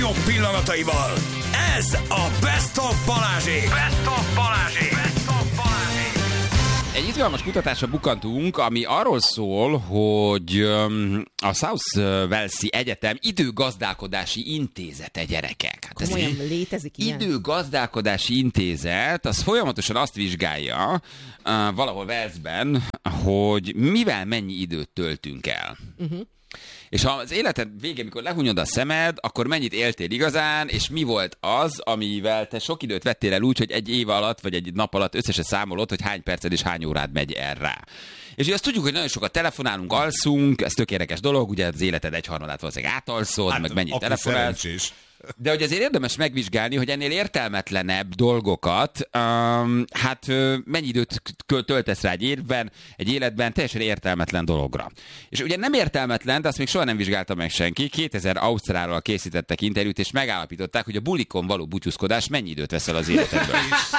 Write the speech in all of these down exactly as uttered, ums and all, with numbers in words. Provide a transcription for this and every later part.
legjobb pillanataival. Ez a Best of Balázsék. Best of Balázsék. Best of Balázsék. Egy izgalmas kutatásra bukantunk, ami arról szól, hogy a South Walesi Egyetem időgazdálkodási intézete, gyerekek. Hát Komolyan létezik ilyen? Időgazdálkodási intézet, az folyamatosan azt vizsgálja uh, valahol Walesben, hogy mivel mennyi időt töltünk el. Uh-huh. És ha az életed végén, mikor lehunyod a szemed, akkor mennyit éltél igazán, és mi volt az, amivel te sok időt vettél el úgy, hogy egy év alatt, vagy egy nap alatt összesen számolod, hogy hány perced és hány órád megy el rá. És azt tudjuk, hogy nagyon sokat telefonálunk, alszunk, ez tök érdekes dolog, ugye az életed egyharmadát valószínűleg átalszod, hát, meg mennyit telefonálsz. De hogy azért érdemes megvizsgálni, hogy ennél értelmetlenebb dolgokat, um, hát mennyi időt töltesz rá egy évben, egy életben, teljesen értelmetlen dologra. És ugye nem értelmetlen, de azt még soha nem vizsgálta meg senki. kétezer ausztrálral készítettek interjút, és megállapították, hogy a bulikon való búcsúzkodás mennyi időt veszel az életedből.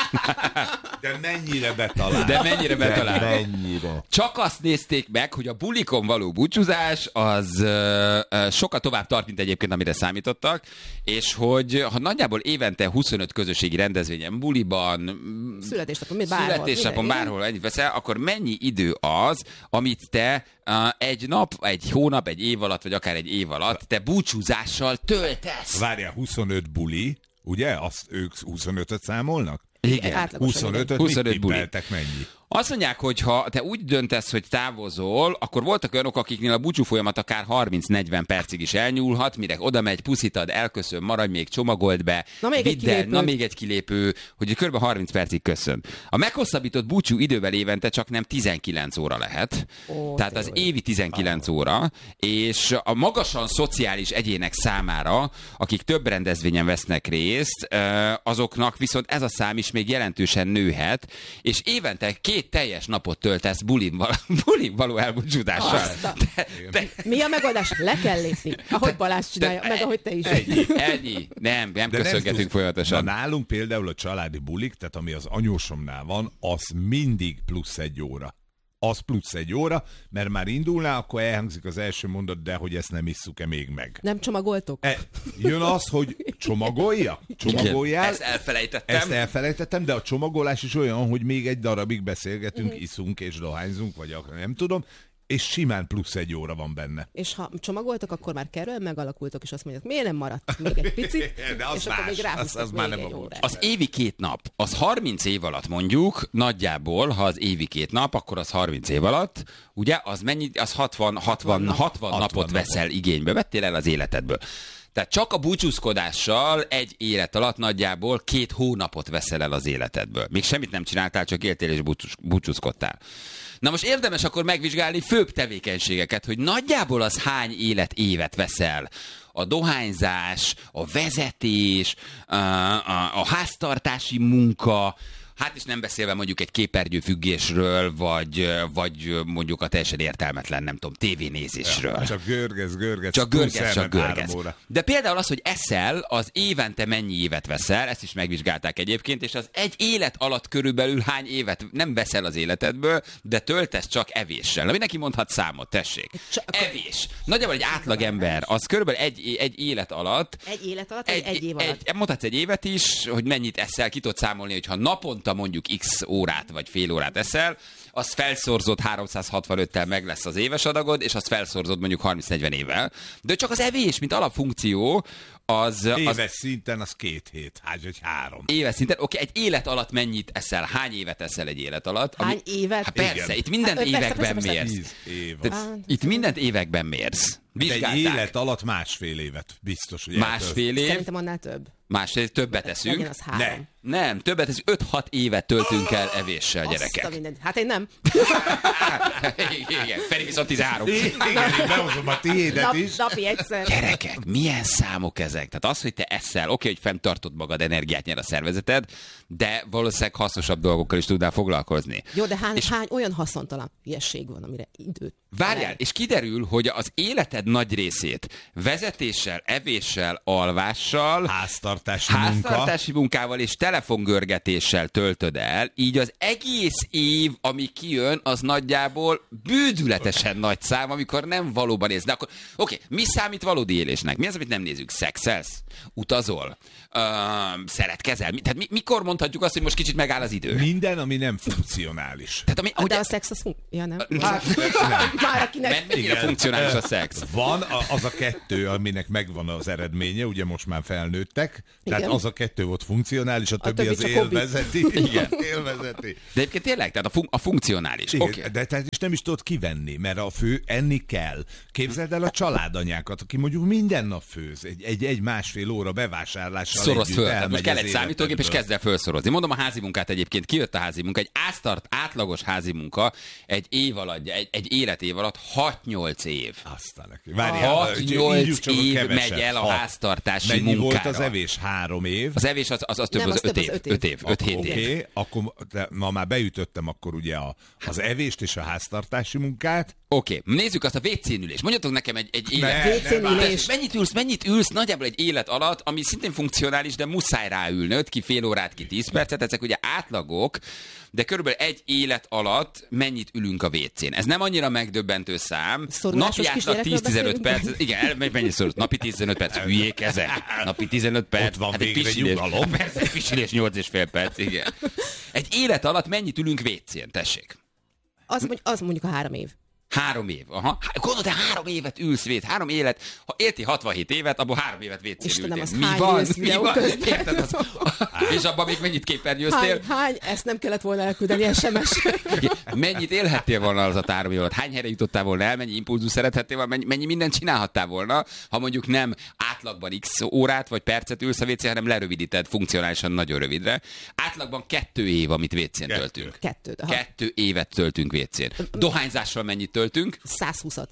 De mennyire betalál. De mennyire betalál. De mennyire. Csak azt nézték meg, hogy a bulikon való búcsúzás az uh, uh, sokkal tovább tart, mint egyébként, amire számítottak, és hogy ha nagyjából évente huszonöt közösségi rendezvényen, buliban, születésnapon, bárhol, születésnapon bárhol ennyit veszel, akkor mennyi idő az, amit te uh, egy nap, egy hónap, egy év alatt, vagy akár egy év alatt te búcsúzással töltesz? Várjál, huszonöt buli, ugye? Azt ők huszonötöt számolnak? Igen. huszonötöt huszonöt mit tippeltek mennyi? Azt mondják, hogy ha te úgy döntesz, hogy távozol, akkor voltak olyanok, akiknél a búcsú folyamat akár harminc-negyven percig is elnyúlhat, mire oda megy, puszítad, elköszön, maradj még, csomagold be, na még, egy el, na még egy kilépő, hogy kb. harminc percig köszön. A meghosszabbított búcsú idővel évente csak nem tizenkilenc óra lehet, Ó, tehát az évi tizenkilenc ah. óra, és a magasan szociális egyének számára, akik több rendezvényen vesznek részt, azoknak viszont ez a szám is még jelentősen nőhet, és évente két teljes napot töltesz bulin, val- bulin való elbúcsúdással. De, de... Mi a megoldás? Le kell lépni, ahogy Balázs csinálja, de, meg ahogy te is. Ennyi, ennyi. Nem, nem de köszöngetünk nem folyamatosan. Na, nálunk például a családi bulik, tehát ami az anyósomnál van, az mindig plusz egy óra. Az plusz egy óra, mert már indulná, akkor elhangzik az első mondat, de hogy ezt nem isszuk-e még meg. Nem csomagoltok? E, jön az, hogy csomagolja? Csomagoljál? Ezt elfelejtettem. Ezt elfelejtettem, de a csomagolás is olyan, hogy még egy darabig beszélgetünk, uh-huh. iszunk és dohányzunk, vagy akár nem tudom, és simán plusz egy óra van benne. És ha csomagoltok, akkor már kerül, megalakultok, és azt mondják, miért nem maradt még egy picit, de az és más, akkor még ráhúztok az, az még már egy nem órát. Az évi két nap, az harminc év alatt mondjuk, nagyjából, ha az évi két nap, akkor az harminc év alatt, ugye, az mennyi, az hatvan, hatvan, hatvan napot veszel igénybe, vettél el az életedből. Tehát csak a búcsúzkodással egy élet alatt nagyjából két hónapot veszel el az életedből. Még semmit nem csináltál, csak éltél és búcsúzkodtál. Na most érdemes akkor megvizsgálni főbb tevékenységeket, hogy nagyjából az hány életévet veszel. A dohányzás, a vezetés, a, a, a háztartási munka, hát is nem beszélve mondjuk egy képernyőfüggésről, vagy, vagy mondjuk a teljesen értelmetlen, nem tudom, tévénézésről. Ja, csak görgesz, görgesz. Csak görgesz, csak görgesz. De például az, hogy eszel, az évente mennyi évet veszel, ezt is megvizsgálták egyébként, és az egy élet alatt körülbelül hány évet nem veszel az életedből, de töltesz csak evéssel. Na, mindenki mondhat számot, tessék. Csak... Evés. Nagyjából egy átlagember, az körülbelül egy, egy élet alatt. Egy élet alatt, egy, egy év alatt. Egy, mondhatsz egy évet is, hogy mennyit eszel, ki tudod számolni, hogyha naponta mondjuk x órát vagy fél órát eszel, azt felszorzott háromszázhatvanöttel meg lesz az éves adagod, és azt felszorzott mondjuk harminc-negyven évvel. De csak az evés, mint alapfunkció, az... Éves az, szinten az két hét, hát egy három. Éves szinten, oké, egy élet alatt mennyit eszel? Hány évet eszel egy élet alatt? Hány ami, évet? Hát persze, igen. itt mindent hát, években persze, persze, mérsz. Év. Tehát, itt mindent években mérsz. Vizsgálták. Egy élet alatt másfél évet, biztos, hogy másfél év. Szerintem annál több. Másfél, többet eszünk. Legyen az három. Nem. Nem, többet eszünk. öt-hat évet töltünk el evéssel, gyerekek. Hát én nem. Igen, Feri viszont tizenhárom. Igen, én behozom a tiédet Nap, is. Napi egyszer. Gyerekek, milyen számok ezek? Tehát az, hogy te eszel, oké, hogy fenntartod magad, energiát nyer a szervezeted, de valószínűleg hasznosabb dolgokkal is tudnál foglalkozni. Jó, de hány, és hány olyan haszontalan hülyesség van, amire időt Várjál, és kiderül, hogy az életed nagy részét vezetéssel, evéssel, alvással, Háztartási, háztartási munka. munkával és telefongörgetéssel töltöd el, így az egész év, ami kijön, az nagyjából bődületesen nagy szám, amikor nem valóban élsz. De akkor, oké, mi számít valódi élésnek? Mi az, amit nem nézünk? Szexelsz? Utazol? Uh, szeretkezel? Tehát mi, mikor mondhatjuk azt, hogy most kicsit megáll az idő? Minden, ami nem funkcionális. Tehát, ami, De a szex az fun... Ja, nem? Hát, nem. Már akinek... Men- mennyire Igen. funkcionális a szex? Van a, az a kettő, aminek megvan az eredménye, ugye most már felnőttek, tehát Igen. az a kettő volt funkcionális, a, A többi többi az csak hobbi. élvezeti. Igen. élvezeti. De egyébként tényleg, tehát a, fun- a funkcionális. Igen, Oké. de tehát is nem is tudod kivenni, mert a fő enni kell. Képzeld el a családanyákat, aki mondjuk minden nap főz, egy, egy, egy másfél óra bevásárlással Szoroz együtt föl. Tehát elmegy most kell az egy számítógép, és életedből. kezd el felszorozni. Mondom a házi munkát egyébként. Kijött a házi munka. Egy áztart, átlagos házi munka egy év alatt, egy, egy életév alatt hat-nyolc év. Aztán neki. Várjál, hat-nyolc év megy el a háztartási Mennyi munkára. volt az evés? Három év? Az evés az, az, az több, Nem, az az öt több, év. az öt év. öt év. öt-hét Oké, év. okay, akkor de, ma már beütöttem akkor ugye a, az evést és a háztartási munkát. Oké, okay. Nézzük azt a vécén ülés. Mondjatok nekem egy, egy élet. Ne, Vécén ne, ülés. Mennyit ülsz, mennyit ülsz nagyjából egy élet alatt, ami szintén funkcionális, de muszáj ráülnöd, ki fél órát, ki tíz percet, ezek ugye átlagok, de körülbelül egy élet alatt mennyit ülünk a vécén. Ez nem annyira megdöbbentő szám. Szorulásos Napi átlag kisgyerekről tíz-tizenöt beszélünk? perc. Igen, el- mennyi szorult? Napi tíz-tizenöt perc. Hülyék ezek. Napi tizenöt perc. Ott van hát egy végre pisilés. nyugalom. Persze, egy pisilés nyolc és fél perc, igen. Egy élet alatt mennyit ülünk vécén, tessék? Az, mondj- az mondjuk a három év. Három év. Aha. Há- Gondolod, te három évet ülsz vét, három élet, ha élti hatvanhét évet, abból három évet vécén Istenem, ültél. az Mi hány van? ülsz Mi videó van? közben? Érted? Az... És abban még mennyit képernyőztél? Hány, hány, ezt nem kellett volna elküldeni es em es. Mennyit élhettél volna az a három év alatt? Hány helyre jutottál volna el? Mennyi impulzus szerethettél volna? Mennyi, mennyi mindent csinálhattál volna, ha mondjuk nem átlagban x órát vagy percet ülsz a vécén, hanem lerövidíted funkcionálisan nagyon rövidre. Átlagban kettő év, amit vécén Kettő. töltünk. Kettőt. Aha. Kettő évet töltünk vécén. Dohányzással mennyit töltünk? százhúszat.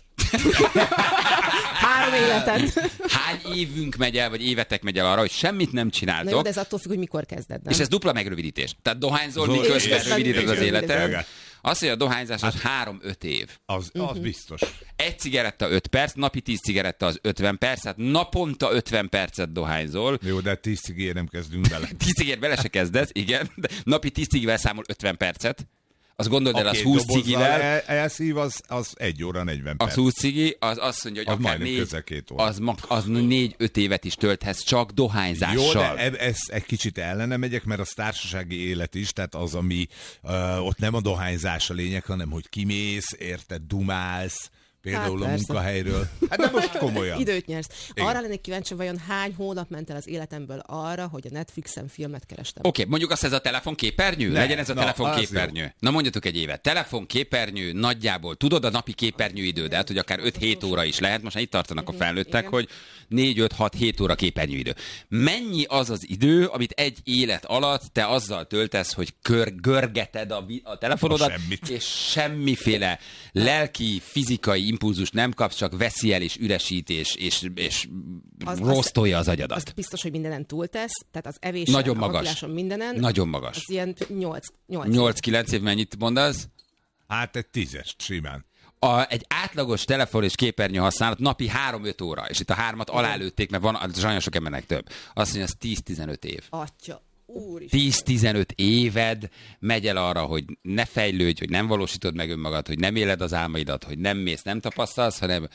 Három életet. Hány évünk megy el, vagy évetek megy el arra, hogy semmit nem Na jó, csináltok, de ez attól függ, hogy mikor kezded, nem? és ez dupla megrövidítés. Tehát dohányzol, Zol- miközben és- rövidíted az igen, életed. igen. Azt, hogy a dohányzás az három-öt év. Az, az biztos. Egy cigaretta öt perc, napi tíz cigaretta az ötven perc, hát naponta ötven percet dohányzol. Jó, de tíz cigér nem kezdünk bele. tíz cigért bele se kezdesz, igen, de napi tíz cigivel számol ötven percet. Azt gondold el, Aki az egy húsz dobozzal cigivel, el, elszív, az, az egy óra negyven perc. az húsz cigi, az azt mondja, hogy Az akár majdnem négy, közel két óra. az, ma- az négy-öt évet is tölthetsz csak dohányzással. Jó, de e- ez egy kicsit ellene megyek, mert az társasági élet is, tehát az, ami uh, ott nem a dohányzás a lényeg, hanem hogy kimész, érted, dumálsz, például Hát a persze. munkahelyről. Hát de most komolyan. Időt nyersz. Igen. Arra lennék kíváncsi, vajon hány hónap ment el az életemből arra, hogy a Netflixen filmet kerestem. Oké, okay, mondjuk azt ez a telefonképernyő? Ne, Legyen ez a na, telefonképernyő. Na mondjatok egy évet. Telefonképernyő nagyjából, tudod a napi képernyőidődet, hogy akár öt-hét óra is lehet, most már itt tartanak a felnőttek, igen. hogy négy-öt-hat-hét óra képernyőidő. Mennyi az az idő, amit egy élet alatt te azzal töltesz, hogy kör, görgeted a, vi- a telefonodat, A semmit. és semmiféle lelki, fizikai impulzus nem kapsz, csak veszi el és üresítés, és, és Az- az- rosztolja az agyadat. Az biztos, hogy mindenen túltesz, tehát az evésen, Nagyon a magas. vakuláson, mindenen. Nagyon magas. Az ilyen nyolc. nyolc-kilenc év mennyit mondasz? Hát egy tízest simán. A, egy átlagos telefon és képernyő használat napi három-öt óra, és itt a hármat alálőtték, mert van nagyon sok embernek több. Azt mondja, az tíz-tizenöt év. Atya, úristen. tíz-tizenöt éved megy el arra, hogy ne fejlődj, hogy nem valósítod meg önmagad, hogy nem éled az álmaidat, hogy nem mész, nem tapasztalsz, hanem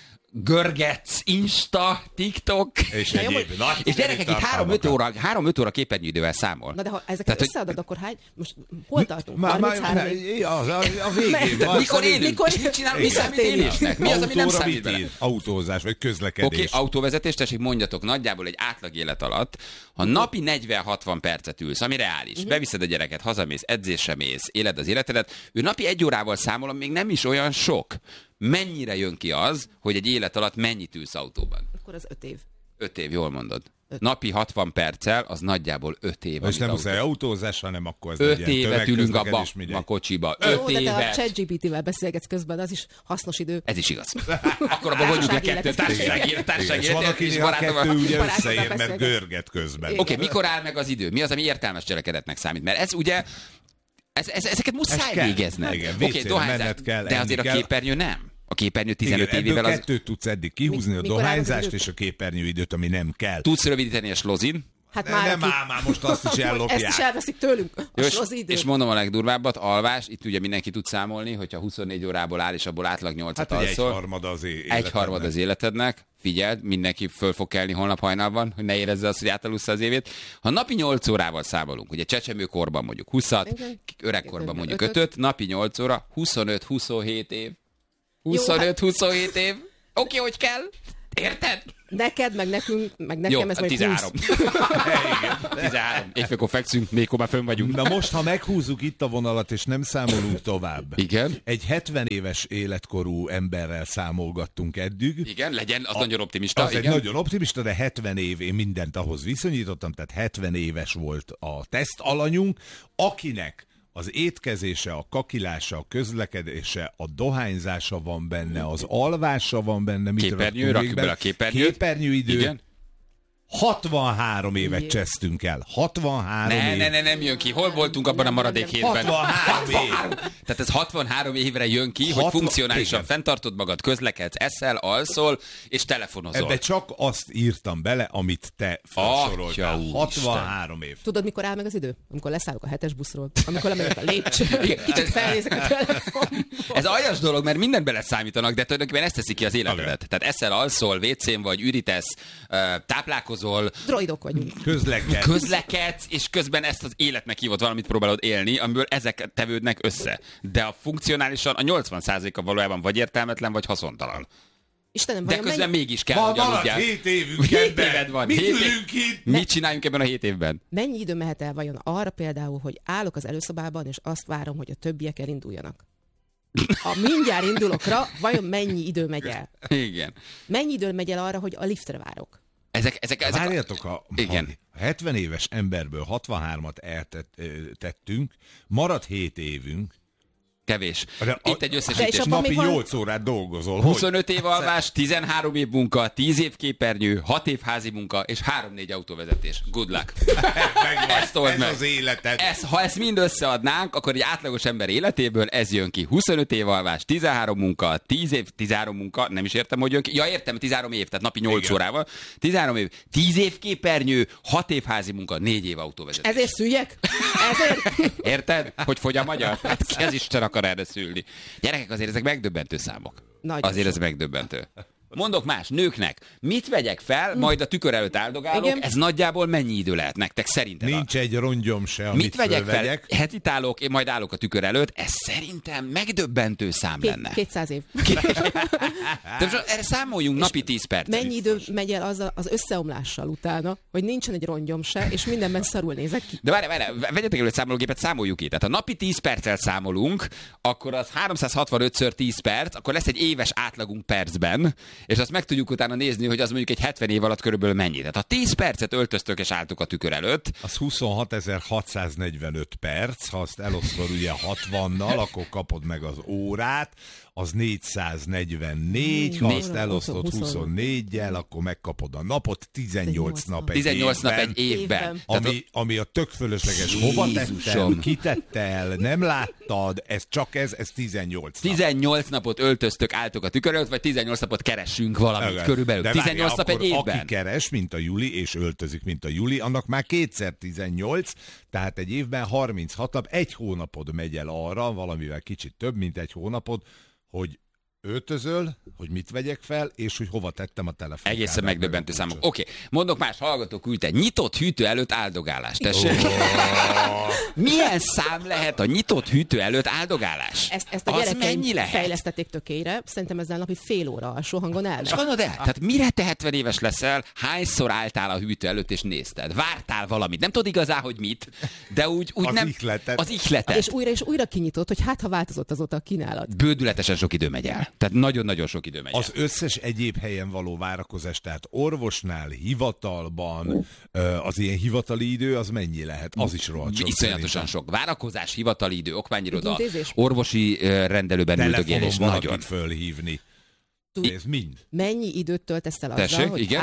görgetsz, Insta, TikTok. És Na jó, egyéb hogy- nagy És gyerekek, itt három-öt óra, három-öt óra képernyőidővel számol. Na de ha ezeket Tehát, hogy- összeadod, akkor hány? Most hol tartunk? Már, már, harminchárom év? az, a, a végén Mert- van. Mikor élünk? Mikor- Mit csinálunk? Mi Igen. számít élésnek? Mi az, ami nem Autóra számít mit bele? ír? Autózás vagy közlekedés. Oké, okay, autóvezetés, tessék mondjatok nagyjából egy átlag élet alatt, ha napi negyven-hatvan percet ülsz, ami reális, uh-huh. beviszed a gyereket, hazamész, edzésre mész, éled az életedet, ő napi egy órával számolom, még nem is olyan sok. Mennyire jön ki az, hogy egy élet alatt mennyit ülsz autóban? Akkor az öt év. Öt év, jól mondod. Napi hatvan perccel, az nagyjából öt év. És amit nem autó- muszáj autózás, hanem akkor ez Öt legyen évet ülünk a, ba- tömegközlekedés, mindegy. a kocsiba. Jó, Öt de te a évet. ChatGPT-vel beszélgetsz közben, az is hasznos idő. Ez is igaz. Akkor abban vonjuk le Társasági kettőt. élet. Társasági élet, Igen, társasági és van, élet, és akinek a kettő barátom. ugye barátokkal összeér, mert beszélget. görget közben. Oké, okay, mikor áll meg az idő? Mi az, ami értelmes cselekedetnek számít? Mert ez ugye, ez, ez, ezeket muszáj kell. végezned. Igen, Oké, vécére dohányzás, menned kell, de azért enni a kell. képernyő nem. A képernyő tizenöt Igen, évével ebből az... kettőt tudsz eddig kihúzni, Mi- a mikor áll az dohányzást idő? és a képernyőidőt, ami nem kell. Tudsz rövidíteni a slozin. Hát Ne, már nem aki- ám, már most azt is Ezt is ellopják. elveszik tőlünk. A Jó, és, slozi időt. és mondom a legdurvábbat, alvás, itt ugye mindenki tud számolni, hogyha huszonnégy órából áll, és abból átlag nyolcat Hát egy alszol. egyharmada az é- Egy harmad életednek. az életednek, figyeld, mindenki föl fog kelni holnap hajnalban, hogy ne érezze azt, hogy átalussza az évét. Ha napi nyolc órával számolunk, ugye csecsemőkorban mondjuk huszat, Igen. öregkorban mondjuk Ötöt. ötöt, napi nyolc óra, huszonöt huszonhét év. huszonöt huszonhét év. Oké, hogy kell? Érted? Neked, meg nekünk, meg nekem Jó, ez majd tizenhárom. húsz. tizenhárom. Éjfélkor fekszünk, mikor már fönn vagyunk. Na most, ha meghúzzuk itt a vonalat, és nem számolunk tovább. Igen. Egy hetven éves életkorú emberrel számolgattunk eddig. Igen, legyen, az nagyon optimista. Az igen. egy nagyon optimista, de hetven év, én mindent ahhoz viszonyítottam, tehát hetven éves volt a teszt alanyunk, akinek az étkezése, a kakilása, a közlekedése, a dohányzása van benne, az alvása van benne. Mit Képernyő, raktunk rakjuk végbe? bele a képernyőt. Képernyőidő. Igen. hatvanhárom évet Jé. csesztünk el. hatvanhárom Ne, év. ne, ne, nem jön ki. Hol voltunk abban a maradék hétben? hatvanhárom év. Tehát ez hatvanhárom évre jön ki, hogy Hatvan- funkcionálisan igen. fenntartod magad, közlekedsz, eszel, alszol, és telefonozol. Ebbe csak azt írtam bele, amit te felsoroltál. Atya úristen. hatvanhárom év. Tudod, mikor áll meg az idő? Amikor leszállok a hetes buszról, amikor lemegyek a lépcsőn, kicsit felnézek a telefon. Ez aljas dolog, mert mindent beleszámítanak, de tulajdonképpen ezt teszi ki az életedet. Tehát eszel, alszol, vécén vagy, ürítesz, ö, táplálkozol, Droidok vagyunk. Közlekedsz. közlekedsz, és közben ezt az életnek hívott valamit próbálod élni, amiből ezek tevődnek össze. De a funkcionálisan a nyolcvan százaléka valójában vagy értelmetlen, vagy haszontalan. Istenem, De vajon közben mennyi, mégis kell, Van, hogy marad aludjál. hét évünk Hét ebben. éved van. Mit hét év- ülünk itt? Mit csináljunk ebben a hét évben? mennyi idő mehet el vajon arra például, hogy állok az előszobában, és azt várom, hogy a többiek elinduljanak? A mindjárt indulokra vajon mennyi idő megy el? Igen. Mennyi idő megy el arra, hogy a liftre várok? Ezek, ezek, ezek a... Várjatok, a, Igen. a hetven éves emberből hatvanhármat eltettünk, marad hét évünk, Kevés. de Itt egy De összesítés. és abban napi még van- nyolc órát dolgozol. Hogy? huszonöt év alvás, tizenhárom év munka, tíz év képernyő, hat év házi munka, és három-négy autóvezetés. Good luck. Megvan, Ezt old ez meg. az életed. Ez, ha ezt mind összeadnánk, akkor egy átlagos ember életéből ez jön ki. huszonöt év alvás, tizenhárom munka, tíz év, tizenhárom munka, nem is értem, hogy jön ki. Ja, értem, tizenhárom év, tehát napi nyolc Igen. órával. tizenhárom év, tíz év képernyő, hat év házi munka, négy év autóvezetés. Ezért szüljek? Ezért? Érted? Hogy fogy a magyar? Hát ki az Isten akar erre szülni? Gyerekek, azért ezek megdöbbentő számok. Nagyon Azért ez sok. megdöbbentő. Mondok más, nőknek, mit vegyek fel, majd a tükör előtt áldogálok, Igen. ez nagyjából mennyi idő lehet nektek szerinted? Nincs egy rongyom se, amit Mit vegyek fölvegyek. fel? Hetit állok, én majd állok a tükör előtt, ez szerintem megdöbbentő szám Két, lenne. kétszáz év. De most erre számoljunk napi tíz percet. Mennyi idő megy el az, az összeomlással utána, hogy nincsen egy rongyom se, és mindenben szarul nézek ki. De várj, várj, vegyetek elő egy számológépet, számoljuk ki. Tehát ha napi tíz perccel számolunk, akkor az háromszázhatvanötször tíz perc, akkor lesz egy éves átlagunk percben, és azt meg tudjuk utána nézni, hogy az mondjuk egy hetven év alatt körülbelül mennyi. Tehát ha tíz percet öltöztök és álltok a tükör előtt, Az huszonhatezer-hatszáznegyvenöt perc, ha azt elosztod ugye hatvannal, akkor kapod meg az órát, az négyszáznegyvennégy, ha Négy- azt elosztod huszon- huszonnégyel, akkor megkapod a napot, tizennyolc nap egy tizennyolc nap évben. egy évben. Évben. Tehát Ami, ami a tök fölösleges. Hova tettem, Jézusom. kitette el, nem láttad, ez csak ez, ez tizennyolc nap. tizennyolc napot öltöztök, álltok a tükör előtt, vagy tizennyolc napot keressünk valamit Igen. körülbelül. De tizennyolc várjál, nap egy akkor évben. Aki keres, mint a Juli, és öltözik, mint a Juli, annak már kétszer tizennyolc, tehát egy évben harminchat nap, egy hónapod megy el arra, valamivel kicsit több, mint egy hónapod, hogy öltözöl, hogy mit vegyek fel, és hogy hova tettem a telefon. Egészen megdöbbentő számok. Oké, okay. Mondok más, hallgatók küldte. Nyitott hűtő előtt áldogálás. Tessék. Milyen szám lehet a nyitott hűtő előtt áldogálás? Ezt, ezt a Az gyerekeim mennyi lehet? fejlesztették tökére, szerintem ezzel napi fél óra alsó hangon elmegy. És gondolod el, tehát mire te hetven éves leszel, hányszor álltál a hűtő előtt és nézted? Vártál valamit, nem tudod igazán, hogy mit, de úgy, úgy Az nem... ihletet. Az ihletet. És újra és újra kinyitott, hogy hát ha változott azóta a kínálat. Bődületesen sok idő megy el. Tehát nagyon-nagyon sok idő megy el. Az összes egyéb helyen való várakozás, tehát orvosnál, hivatalban, ö, az ilyen hivatali idő, az mennyi lehet? Az is rohadt sok. Iszonyatosan szerintem. sok. Várakozás, hivatali idő, okmányiroda, Ügyintézés? orvosi ö, rendelőben Telefonon üldögélés. valakit Nagyon. fölhívni. Tud- Ez mind. Mennyi időt töltesz el azzal, Tessék, hogy igen? állsz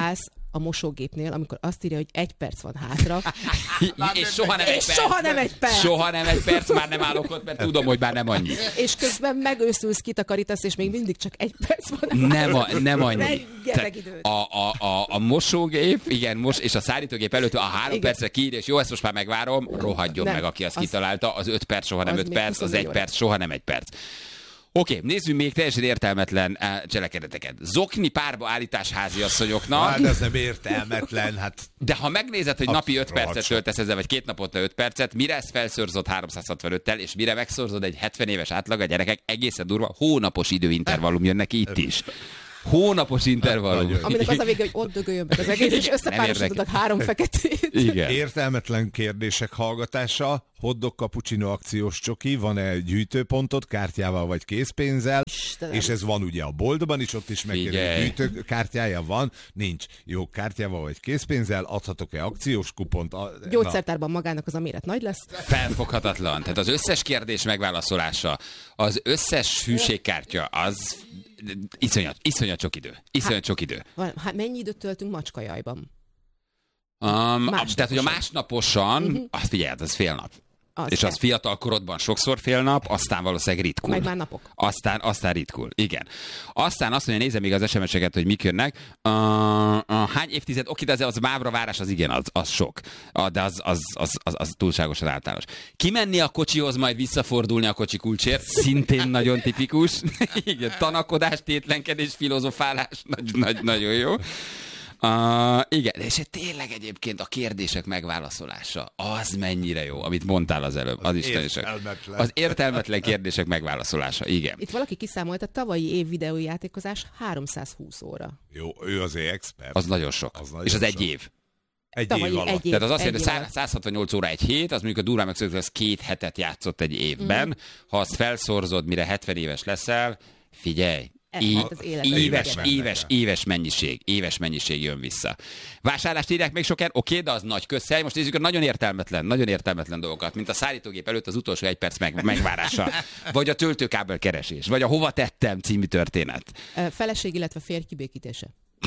a mosógépnél, amikor azt írja, hogy egy perc van hátra. és soha nem, egy és perc. soha nem egy perc. Soha nem egy perc, már nem állok ott, mert tudom, hogy már nem annyi. És közben megőszülsz, kitakarítasz, és még mindig csak egy perc van. Nem, a, nem annyi. Rengeteg idő. A, a, a, a mosógép, igen, mos, és a szárítógép előtt a három Igen. percre kiír, és jó, ezt most már megvárom, rohadjon Nem, meg, aki azt az- kitalálta. Az öt perc soha nem az öt még perc, az huszonnégy egy óra. perc soha nem egy perc. Oké, okay, nézzünk még teljesen értelmetlen uh, cselekedeteket. Zokni párba állítás háziasszonyoknak, Hát ez nem értelmetlen, hát de ha megnézed, hogy Abszolút napi öt percet rohadt töltesz ezzel, vagy két naponta öt percet, mire ezt felszorzott háromszázhatvanöttel, és mire megszorzod egy hetven éves átlag, a gyerekek egészen durva, hónapos időintervallum jön neki itt is. Hónapos intervallum. Aminek az a vége, hogy ott dögöljön meg az egész, és összepárosítottak három feketét. Igen. értelmetlen kérdések hallgatása, hotdog cappuccino akciós csoki, van-e gyűjtőpontod kártyával vagy készpénzzel, Istenem. és ez van ugye a boltban is, ott is megkérdezik, Figyelj. gyűjtőkártyája van, nincs. Jó, kártyával vagy készpénzzel, adhatok-e akciós kupont? A, Gyógyszertárban magának az a méret nagy lesz. Felfoghatatlan. Tehát az összes kérdés megválaszolása, az összes hűségkártya, az iszonyat, iszonyat sok idő. Iszonyat sok idő. Van- Hát mennyi időt töltünk macskajajban? Um, Másnaposan. tehát, hogy a másnaposan, uh-huh. azt figyeld, az fél nap. Az És kell. az fiatal korodban sokszor fél nap, aztán valószínűleg ritkul. Meg már napok. Aztán, aztán ritkul, igen. Aztán azt mondja, nézem még az es em es-eket, hogy mik jönnek. Uh, uh, hány évtized, oké, de az, az mábra várás, az igen, az, az sok. Uh, de az, az, az, az, az túlságosan általános. Kimenni a kocsihoz, majd visszafordulni a kocsi kulcsért, szintén nagyon tipikus. Igen, tanakodás, tétlenkedés, filozofálás, nagy, nagy, nagyon jó. Uh, igen, és tényleg egyébként a kérdések megválaszolása, az mennyire jó, amit mondtál az előbb. Az, az, is nagyon sok. értelmetlen. Az értelmetlen kérdések megválaszolása, igen. Itt valaki kiszámolt, a tavalyi év videójátékozás háromszázhúsz óra. Jó, ő azért expert. Az nagyon sok. Az nagyon és az egy sok. év. Egy Tavalyi év alatt. egy év. Tehát az azt jelenti, év hogy alatt. száz hatvannyolc óra egy hét, az mondjuk a durván megszokott, az két hetet játszott egy évben. Mm. Ha azt felszorzod, mire hetven éves leszel, figyelj, Ez Í- hát az élet. éves, Igen. éves, éves mennyiség, éves mennyiség jön vissza. Vásárlást írják még sokan, oké, de az nagy közhely. Most nézzük a nagyon értelmetlen, nagyon értelmetlen dolgokat, mint a szállítógép előtt az utolsó egy perc meg, megvárása, vagy a töltőkábel keresés, vagy a hova tettem című történet. Ö, Feleség, illetve férj kibékítése.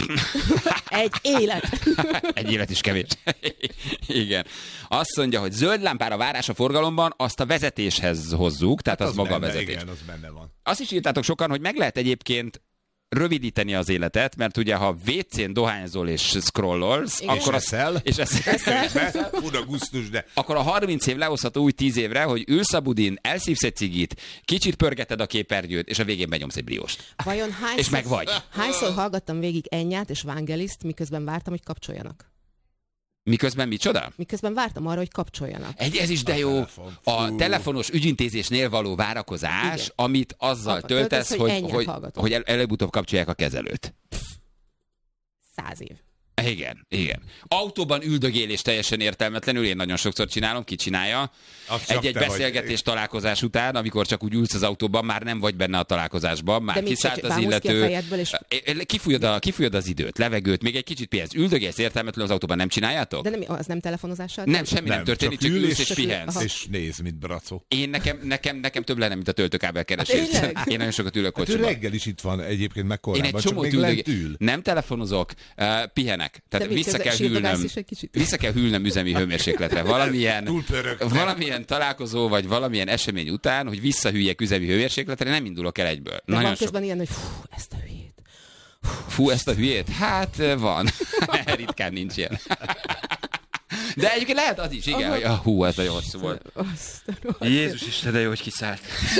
Egy élet. Egy élet is kevés. Igen. Azt mondja, hogy zöld lámpára várás a forgalomban, azt a vezetéshez hozzuk, tehát az, az maga a benne, vezetés. Igen, az benne van. Azt is írtátok sokan, hogy meg lehet egyébként rövidíteni az életet, mert ugye ha vécén dohányzol és scrollolsz, Igen. akkor És az, eszel. és eszel, Fura gusztus, de akkor a harminc év lehozható úgy tíz évre, hogy ülsz a budin, elszívsz egy cigit, kicsit pörgeted a képernyőt, és a végén benyomsz egy brióst. Vajon hányszor, És meg vagy. hányszor hallgattam végig Ennyát és Vangeliszt, miközben vártam, hogy kapcsoljanak? Miközben micsoda? Miközben vártam arra, hogy kapcsoljanak. Egy, ez is de jó. telefon. A Fú. telefonos ügyintézésnél való várakozás, Igen. amit azzal Abba töltesz, töltesz, hogy hogy, ennyit hogy, hallgatok. hogy el, előbb-utóbb kapcsolják a kezelőt. Száz év. Igen, igen. Autóban üldögélés teljesen értelmetlenül, én nagyon sokszor csinálom, ki csinálja. Az csak Egy-egy te vagy. beszélgetés találkozás után, amikor csak úgy ülsz az autóban, már nem vagy benne a találkozásban, már De mit kiszállt csak az bámulsz ki a illető. fejedből, és- Kifújod, a, kifújod az időt, levegőt, még egy kicsit pihensz. Üldögélsz értelmetlenül az autóban, nem csináljátok? De nem, az nem telefonozással? Nem, semmi nem, történik, csak, ül ülsz és- és pihensz. és néz, mint bracó. Én nekem, nekem, nekem több lenne, mint a töltőkábel keresés. Tényleg? Én nagyon sokat ülök Hát ő kocsiban. reggel is itt van egyébként meg Én korábban, egy csak csomó még üldögé... lent ül. Nem telefonozok, uh, pihenek. Tehát De vissza miközben kell sírdogálsz hűlnöm. is egy kicsit. Vissza kell hűlnöm üzemi hőmérsékletre. Valamilyen, Túlpörögtem. valamilyen találkozó, vagy valamilyen esemény után, hogy visszahűljek üzemi hőmérsékletre, nem indulok el egyből. De Nagyon van sok. közben ilyen, hogy fú, ezt a hülyét. Fú, ezt a hülyét? Hát van. Ritkán nincs ilyen. De egyébként lehet az is, igen, hogy ah, hú, ez nagyon hosszú volt. Aztán, Jézus Isten, de jó, hogy kiszállt.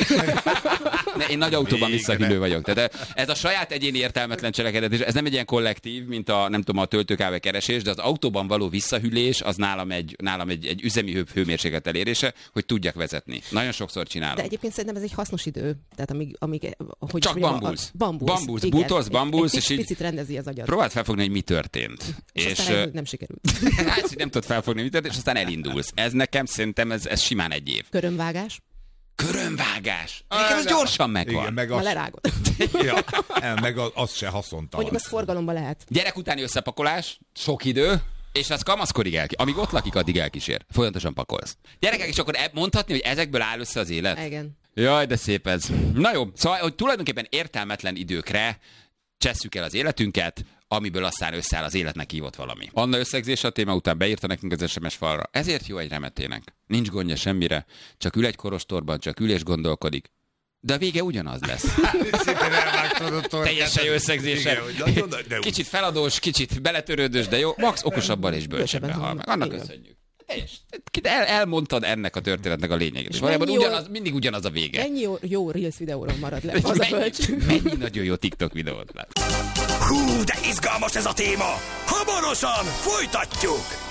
Ne, én nagy autóban Végre. visszahűlő vagyok. Tehát ez a saját egyéni értelmetlen cselekedet, és ez nem egy ilyen kollektív, mint a, nem tudom, a töltőkábel keresés, de az autóban való visszahűlés, az nálam egy, nálam egy, egy üzemi hő, hőmérséklet elérése, hogy tudjak vezetni. Nagyon sokszor csinálom. De egyébként szerintem ez egy hasznos idő. Tehát amíg, amíg hogy Csak mondjam, bambulsz. A, bambulsz. Bambulsz, igen. butolsz, bambulsz, egy, és egy így- picit rendezi az agyad. Próbáld felfogni, hogy mi történt. és, És, aztán ö, rájössz, hogy nem sikerült. hát, hogy nem tudod felfogni, mit történt, és aztán elindulsz. Ez nekem szerintem ez, ez simán egy év. Körömvágás. Körömvágás. Nekem ez gyorsan megvan. Igen, meg Ma az, lerágod. ja, el, meg az, az se haszontalan. Mondjuk az forgalomban lehet. Gyerek utáni összepakolás, sok idő, és az kamaszkorig elkísér. Amíg ott lakik, addig elkísér. Folyamatosan pakolsz. Gyerekek, és akkor e- mondhatni, hogy ezekből áll össze az élet? Igen. Jaj, de szép ez. Na jó, szóval, hogy tulajdonképpen értelmetlen időkre csesszük el az életünket, amiből aztán összeáll az életnek hívott valami. Anna összegzése a téma után beírta nekünk az es em es falra. Ezért jó egy remetének. Nincs gondja semmire, csak ül egy korostorban, csak ül és gondolkodik. De a vége ugyanaz lesz. Teljesen jó összegzése. Kicsit feladós, kicsit beletörődős, de jó. Max okosabban és bölcsebben hal meg. Annak köszönjük. El, elmondtad ennek a történetnek a lényegét. És valójában ugyanaz, mindig ugyanaz a vége. Mennyi jó, jó Reels videóról marad le az mennyi, a bölcs. mennyi nagyon jó TikTok videót lát. Hú, de izgalmas ez a téma! Hamarosan folytatjuk!